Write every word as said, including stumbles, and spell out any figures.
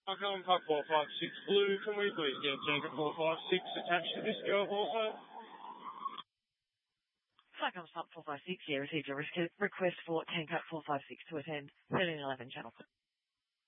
Falcon Park four five six Blue, can we please get Tanker four five six attached to this go also? Falcon Park four five six, yeah, received a request for Tanker four five six to attend thirteen eleven channel.